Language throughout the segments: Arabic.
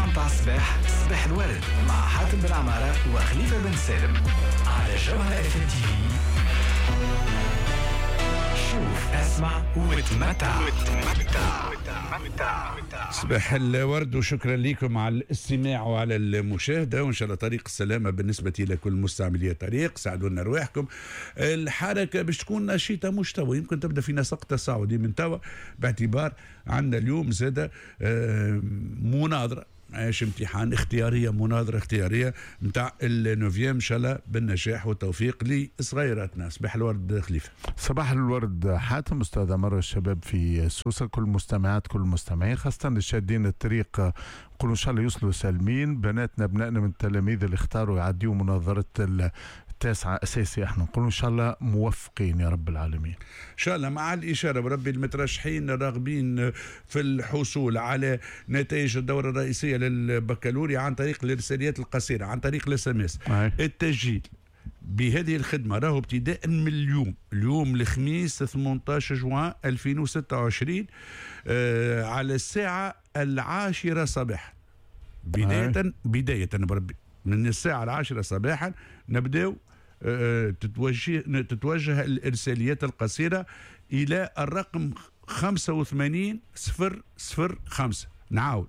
متاع الصباح صباح الورد مع حاتم بن عمارة وخليفة بن سالم على جوهرة اف ام تي في. شوف اسمع وتمتع. صباح الورد وشكرا لكم على الاستماع وعلى المشاهدة، وإن شاء الله طريق السلامة بالنسبة لكل مستعملي الطريق. ساعدونا رواحكم. الحركة باش تكون نشيطة مستوى، يمكن تبدأ في نسق تصاعدي من توا، باعتبار عندنا اليوم زادة مناظرة، ماهيش امتحان، اختيارية، مناظرة اختيارية متاع النوفيام، إن شاء الله بالنجاح والتوفيق لصغيراتنا. صباح الورد خليفة. صباح الورد حاتم، أستاذ أمر الشباب في سوسة، كل مستمعات كل المستمعين، خاصة الشادين الطريق، نقولوا إن شاء الله يوصلوا سالمين. بناتنا من التلاميذ اللي اختاروا يعديوا مناظرة التاسعة أساسي، احنا نقولوا إن شاء الله موفقين يا رب العالمين. إن شاء الله مع الإشارة بربي المترشحين الراغبين في الحصول على نتائج الدورة الرئيسية للبكالوريا عن طريق الإرساليات القصيرة، عن طريق الSMS. التسجيل بهذه الخدمة راهو ابتداء من اليوم الخميس 18 جوان 2026 على الساعة 10 صباحا. بداية بربي من الساعة 10 صباحا نبدأ تتوجه الإرساليات القصيرة إلى الرقم 85005. نعاود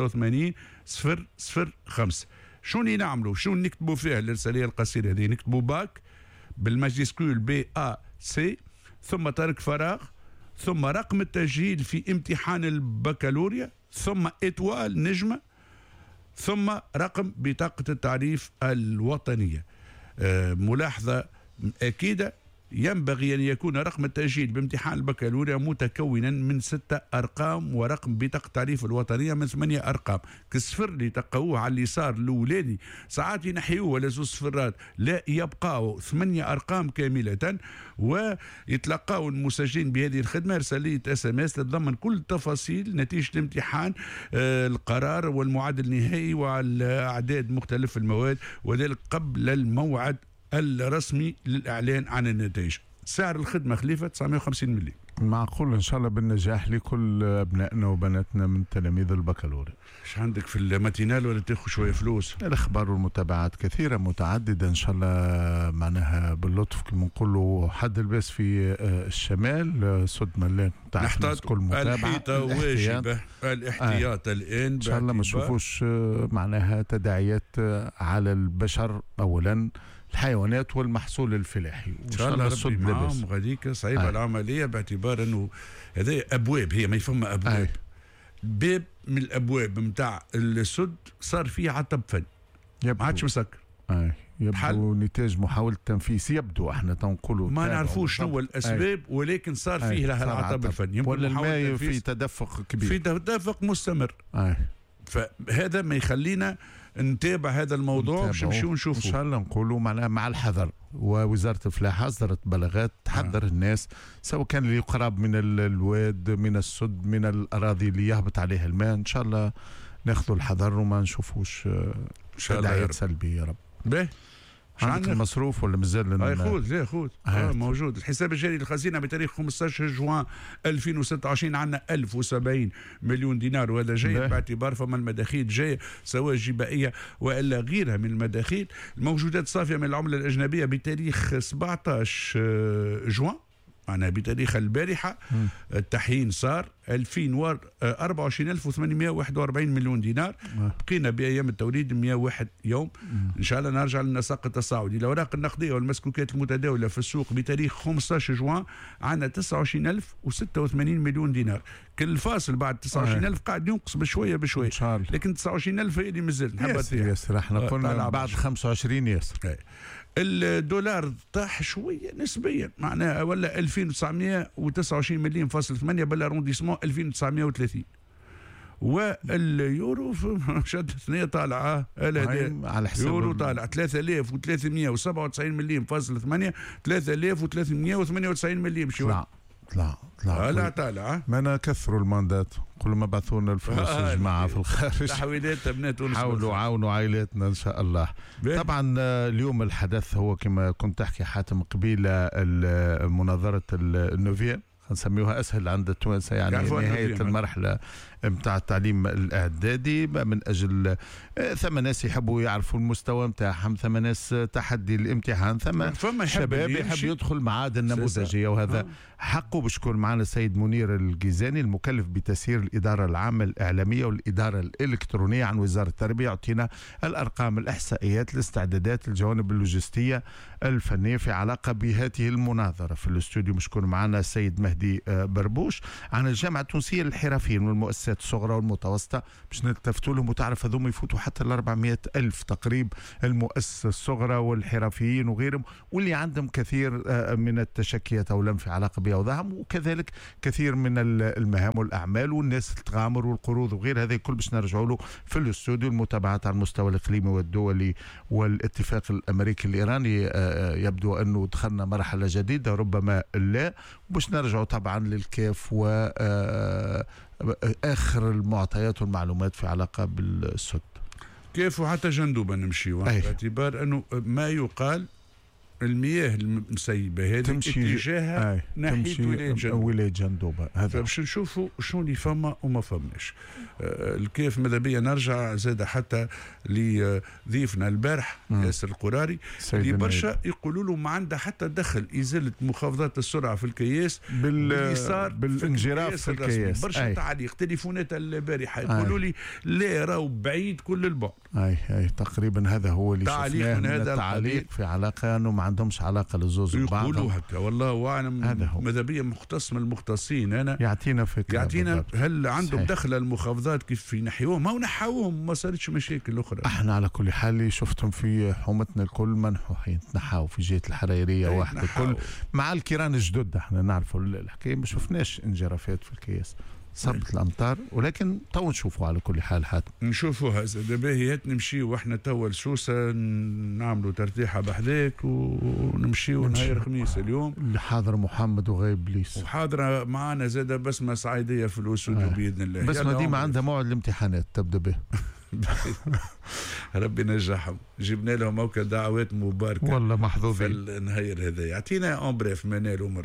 85005. شو نعملوا؟ شو نكتبوا فيها الإرسالية القصيرة هذه؟ نكتبوا باك بالماجيسكول BAC، ثم ترك فراغ، ثم رقم التسجيل في امتحان البكالوريا، ثم إتوال نجمة، ثم رقم بطاقة التعريف الوطنية. ملاحظة أكيدة، ينبغي أن يكون رقم التسجيل بامتحان البكالوريا متكونا من 6 أرقام، ورقم بطاقة التعريف الوطنية من 8 أرقام. كالصفر اللي تلقوه على اليسار الأولاني ساعات ينحيوه ولا 2 صفرات، لا يبقاو 8 أرقام كاملة، ويتلقاو المسجلين بهذه الخدمة رسالية SMS تتضمن كل تفاصيل نتيجة الامتحان، القرار والمعدل النهائي والأعداد مختلف المواد، وذلك قبل الموعد الرسمي للإعلان عن النتائج. سعر الخدمة خليفة 950 مليون. معقول إن شاء الله بالنجاح لكل أبنائنا وبناتنا من تلاميذ البكالوريا. إيش عندك في الماتينال ولا تاخذ شوية فلوس؟ الأخبار والمتابعات كثيرة متعددة إن شاء الله، معناها باللطف كما نقولوا حد الباس في الشمال سد ملان نحتاج كل متابعة. الحيطة واجبة، الاحتياط الآن، إن شاء الله ما نشوفوش معناها تداعيات على البشر أولا، الحيوانات والمحصول الفلاحي. ان شاء الله ربي معاهم غاديك صعيبه العمليه، باعتبار انه هذه ابواب، هي ما يفهم ابواب. باب من الابواب نتاع السد صار فيه عطب فن، ما عادش مسكر. يبدو نتاج محاولة تنفيذ، يبدو احنا تنقلوا ما نعرفوش شنو الاسباب، ولكن صار فيه لها العطب الفني، ولا الماء في تدفق كبير، في تدفق مستمر. فهذا ما يخلينا نتابع هذا الموضوع باش نمشيو ونشوفوا ان شاء الله. نقولوا مع الحذر، ووزارة الفلاحة أصدرت بلاغات تحذر الناس، سواء كان اللي يقرب من الواد، من السد، من الأراضي اللي يهبط عليها الماء. إن شاء الله ناخذوا الحذر وما نشوفوش تداعيات سلبية يا رب. به عندك المصروف ولا مازال؟ خذ موجود. الحساب الجاري للخزينة بتاريخ 15 جوان 2026 عندنا 1070 مليون دينار، وهذا جيد باعتبار فما المداخيل جاية سواء جبائية والا غيرها من المداخيل. الموجودات الصافية من العملة الأجنبية بتاريخ 17 جوان، معناها بتاريخ البارحة، التحيين صار 24841 مليون دينار. بقينا بأيام التوريد 101 يوم. إن شاء الله نرجع للنسق التصاعدي. الأوراق النقدية والمسكوكات المتداولة في السوق بتاريخ 15 جوان عندنا 29086 مليون دينار. كل الفاصل بعد 29000 قاعد ينقص بشوية، لكن 29000 هي اللي مازال نحبت ياسر. احنا قلنا بعد 25 ياسر. الدولار طاح شوية نسبيا، معناها ولا 2929 مليون فاصل 8 بالارونديسمون 2930. واليورو شد ثنية طالعة على حساب يورو طالع 3397 مليون فاصل 8 3398 مليون. طلع ما نكثروا الماندات، كل ما بعثوا لنا الفلوس يا جماعه في الخارج، تحويلات ابناء تونس، حاولوا عاونوا عائلاتنا ان شاء الله. طبعا اليوم الحدث هو كما كنت تحكي حاتم قبيله مناظره النوفيام، نسميوها اسهل عند التوانسه، يعني نهايه المرحله متاع التعليم الاعدادي، من اجل ثم ناس يحبوا يعرفوا المستوى متاعهم، ثم ناس تحدي الامتحان، ثم شباب يحب يدخل معاد النموذجيه، وهذا حقه. باش يكون معنا السيد منير الجيزاني المكلف بتسيير الاداره العامه الاعلاميه والاداره الالكترونيه عن وزاره التربيه، يعطينا الارقام الاحصائيات الاستعدادات الجوانب اللوجستيه الفنيه في علاقه بهذه المناظره. في الاستوديو مش يكون معنا السيد مهدي بربوش عن الجامعه التونسيه للحرفيين والمؤسسات الصغرى والمتوسطه، باش نلتفتوا لهم وتعرف هذوما يفوتوا حتى ال 400,000 تقريب المؤسسه الصغرى والحرفيين وغيرهم، واللي عندهم كثير من التشكيات او لم في علاقه بأوضاعهم، وكذلك كثير من المهام والاعمال والناس التغامر والقروض وغير هذا الكل. باش نرجعوا له في الاستوديو المتابعات على المستوى الاقليمي والدولي والاتفاق الامريكي الايراني. يبدو انه دخلنا مرحله جديده، ربما لا. باش نرجعوا طبعا للكاف واخر المعطيات والمعلومات في علاقه بالسد كيف، وحتى جندوبه نمشي، باعتبار انه ما يقال المياه المسيبه هذه اتجاهها ناحيه ولايه جندوبه. هذا باش نشوفوا شنو اللي فما وما فماش. الكيف ماذا بيا نرجع زاد حتى لضيفنا البارح ياسر القراري اللي برشا يقولوا له ما عنده حتى دخل ازاله مخافضات السرعه في الكياس باللي صار بالانجراف في الكياس. برشا تعليق تليفونات البارحه يقولوا لي لا راهو بعيد كل البعد. اي تقريبا هذا هو اللي شفناه من هذا التعليق في علاقه انه ما عندهمش علاقه للزوز ببعض. يقولوا هكا والله اعلم. ماذا بيا مختص من المختصين انا يعطينا فكره، يعطينا هل عندهم دخل المخافضات كيف ينحيوهم او نحاوهم ما صارتش مشاكل اخرى. احنا على كل حال شفتهم في حومتنا الكل منحوحين، تنحاو في جهه الحريريه واحده الكل مع الكيران الجدد. احنا نعرفوا الحكايه، ما شفناش انجرافات في الكياس، صبت الامطار، ولكن تو نشوفوا على كل حال حاتم نشوفوها زاد باهيات. نمشيو واحنا تو لسوسه نعملوا ترتيحه بحذاك ونمشيو نهار خميس اليوم. اللي حاضر محمد وغايب بليس، وحاضره معنا زاد بسمه صعيديه في الاستوديو باذن الله. بسمه ديما عندها موعد الامتحانات تبدا به. ربي نجحهم، جبنا لهم موكل دعوات مباركه والله محظوظين في النهار هذا. يعطينا اون بريف منال ومرو.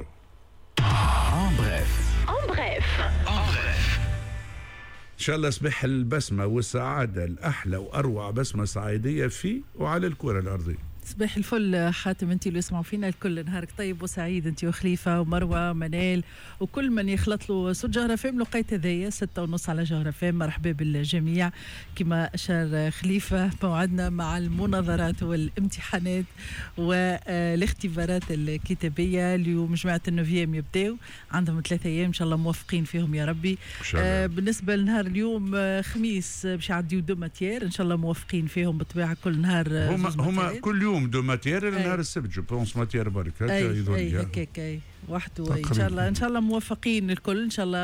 إن شاء الله صباح البسمة والسعادة الأحلى وأروع بسمة صعيدية في وعلى الكرة الأرضية. صباح الفل حاتم، انت اللي يسمعوا فينا الكل، نهارك طيب وسعيد انت وخليفه ومروه منال وكل من يخلط له صوت جوهره فام. لقيت هذايا 6:30 على جوهره فام. مرحبا بالجميع. كما اشار خليفه موعدنا مع المناظرات والامتحانات والاختبارات الكتابيه. اليوم جماعه النوفيام يبداو، عندهم 3 أيام ان شاء الله موفقين فيهم يا ربي. بالنسبه لنهار اليوم خميس باش يعديو 2 ماتيير ان شاء الله موفقين فيهم بالطبيعه. كل نهار هما كل يوم 2 ماتيير نهار السبت جو بونس ماتيير برك هكا يظل لي هكاك وحده. ان شاء الله موفقين الكل ان شاء الله.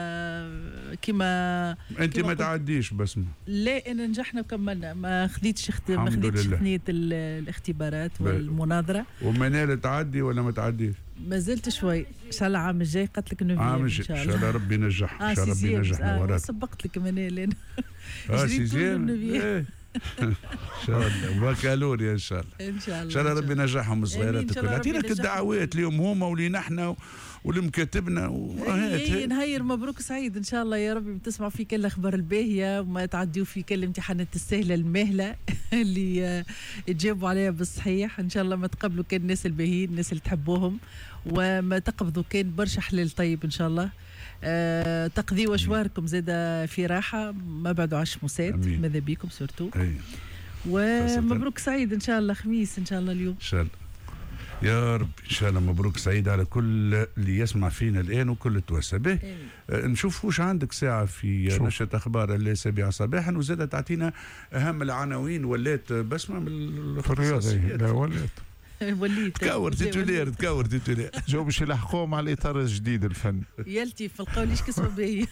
كما انت ما تعديش بسمه؟ لا انا نجحنا وكملنا، ما خديتش ثنيه الاختبارات والمناظره. ومنال تعدي ولا ما تعديش؟ ما زلت شوي ان شاء الله. عام الجاي قلت لك نوفيام ان شاء الله ربي ينجح. ان شاء الله ربي ينجحنا وراك. سبقت لك منال انا. سيزيام ان شاء الله وكالوريا ان شاء الله. ان شاء الله ان شاء الله ربي نجحهم الصغيرات الكل. اعطينا الدعوات اليوم هما ولينا احنا ولمكاتبنا نهير مبروك سعيد ان شاء الله يا ربي. بتسمعوا في كل الاخبار الباهيه وما تعديوا في كل الامتحانات السهله الماهله اللي تجاوبوا عليها بالصحيح. ان شاء الله ما تقبلوا كان الناس الباهيين، الناس اللي تحبوهم، وما تقبضوا كان برشا حلال طيب ان شاء الله. تقضيوا اشواركم زاده في راحه، ما بعدوا عش موسات ماذا بيكم سورتو. ومبروك سعيد ان شاء الله. خميس ان شاء الله اليوم ان شاء الله يا رب. ان شاء الله مبروك سعيد على كل اللي يسمع فينا الان وكل التوانسه. به نشوف واش عندك ساعه في نشره اخبار السابعه صباحا، وزاد تعطينا اهم العناوين. ولات بسمه من الرياضه. لا وليت تكور تيتولير جو باش يلحقوه مع الاطار الجديد الفن. يلتف القوليش كسبه باهي.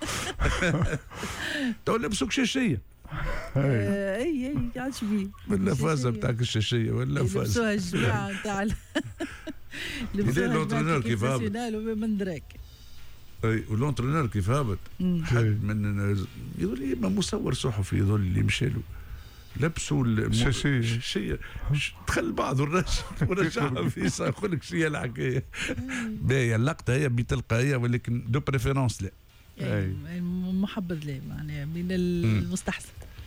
تو لبسوك شاشيه. اي عجبي باللفازه بتاعك الشاشيه ولا فاز لبسوها الجماعه نتاع لونترينور كيف هابط من دراك. اي ولونترينور كيف هابط حد من يظل لي مصور صحفي يظل لي مشى له لبسوا الشاشيه دخل بعض ورجعها في يقول لك شي الحكايه باهيه. اللقطه هي بتلقائيه ولكن دو بريفيرونس لا محبذ لي يعني من المستحسن.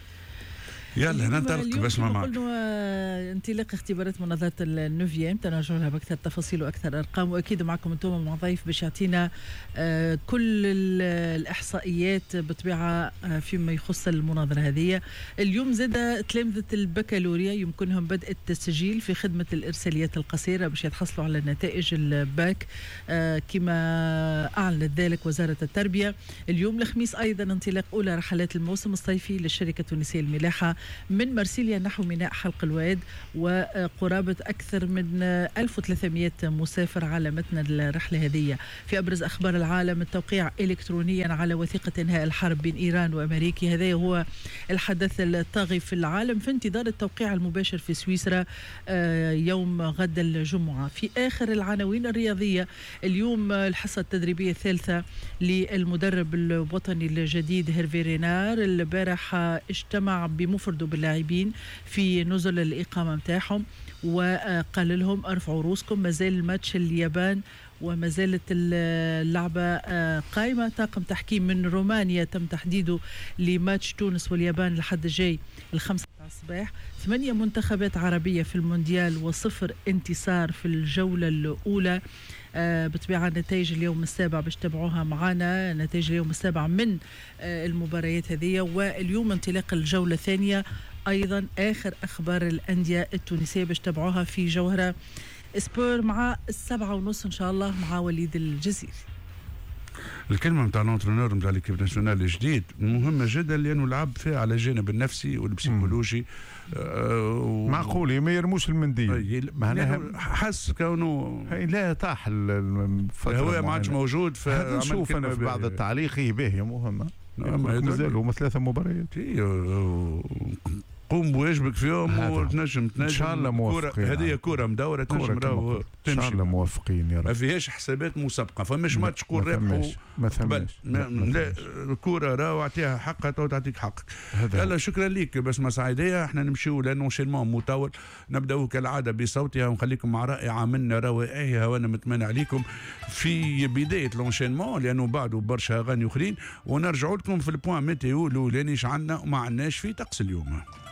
يلا ننطلق باش ما معك. انطلاق اختبارات مناظرة النوفيام تنرجع لها بأكثر تفاصيل وأكثر أرقام، وأكيد معكم أنتم مع ضيف باش يعطينا كل الإحصائيات بطبيعة فيما يخص المناظرة هذه. اليوم زاد تلامذة البكالوريا يمكنهم بدء التسجيل في خدمة الإرساليات القصيرة باش يتحصلوا على نتائج الباك كما أعلنت ذلك وزارة التربية. اليوم الخميس أيضا انطلاق أولى رحلات الموسم الصيفي للشركة التونسية الملاحة من مرسيليا نحو ميناء حلق الواد، وقرابة أكثر من 1300 مسافر على متن الرحلة هذه. في أبرز أخبار العالم التوقيع إلكترونيا على وثيقة إنهاء الحرب بين إيران وأمريكا، هذا هو الحدث الطاغي في العالم في انتظار التوقيع المباشر في سويسرا يوم غد الجمعة. في آخر العناوين الرياضية اليوم الحصة التدريبية الثالثة للمدرب الوطني الجديد هيرفي رينار. البارح اجتمع بمفرده باللاعبين في نزل الإقامة متاعهم وقال لهم ارفعوا روسكم، مازال الماتش اليابان وما زالت اللعبة قائمة. طاقم تحكيم من رومانيا تم تحديده لماتش تونس واليابان الحد الجاي 5 الصباح. 8 منتخبات عربية في المونديال و0 انتصار في الجولة الأولى. بطبيعة نتائج اليوم السابع باش تتابعوها معنا، نتائج اليوم السابع من المباريات هذه، واليوم انطلاق الجولة الثانية. أيضا آخر أخبار الأندية التونسية باش تتابعوها في جوهرة سبور مع 7:30 إن شاء الله مع وليد الجزيري. الكلمة متاع الانترونور متاع ليكيب ناسيونال الجديد مهمة جدا لأنه لعب فيها على الجانب النفسي والبسيكولوجي. معقول ما يرموش المنديل معناها حس كونه لا طاح الهواء ما عادش موجود. نشوف انا في بعض التعليق باهية مهمة مازالوا 3 مباريات. قوم بواجبك في يوم وتنجم ان شاء الله موفقين. هذه كرة مدورة تنجم ان شاء الله موفقين يا رب. ما فيهاش حسابات مسبقة، فماش ماتش كل ربح ما ثماش. لا الكرة راه واعطيها حقها تو تعطيك حقك. يلا شكرا ليك بسمة سعيدية. احنا نمشيو لانونشينمون مطول، نبداو كالعادة بصوتها ونخليكم مع رائعة من روائعها، وانا متمنى عليكم في بداية لونشينمون لانه بعده برشا اغاني اخرين، ونرجعوا لكم في البوان ميتيو الاولاني عندنا وما عندناش في طقس اليوم.